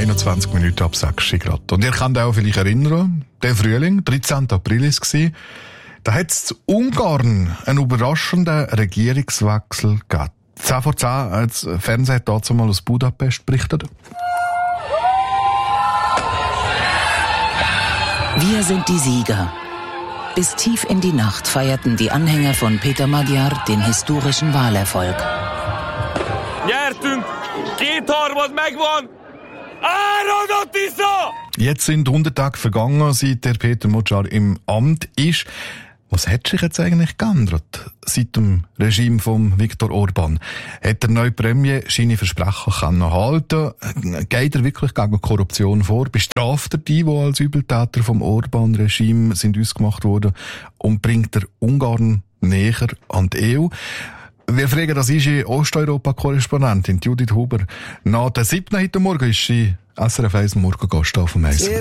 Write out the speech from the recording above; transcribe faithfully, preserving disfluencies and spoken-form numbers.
einundzwanzig Minuten ab sechs Grad. Und ihr könnt euch auch vielleicht erinnern, der Frühling, dreizehnten April war es, da hat es in Ungarn einen überraschenden Regierungswechsel gegeben. zehn vor zehn hat das Fernsehen dazu mal aus Budapest berichtet. Wir sind die Sieger. Bis tief in die Nacht feierten die Anhänger von Peter Magyar den historischen Wahlerfolg. Jetzt sind hundert Tage vergangen, seit der Peter Magyar im Amt ist. Was hat sich jetzt eigentlich geändert seit dem Regime von Viktor Orban? Hat der neue Premier seine Versprechen können halten? Geht er wirklich gegen Korruption vor? Bestraft er die, die als Übeltäter vom Orban-Regime sind ausgemacht worden? Und bringt er Ungarn näher an die E U? Wir fragen, das ist die Osteuropa-Korrespondentin Judith Huber. Nach der siebten heute Morgen ist sie S R F eins Morgengast auf dem Eis.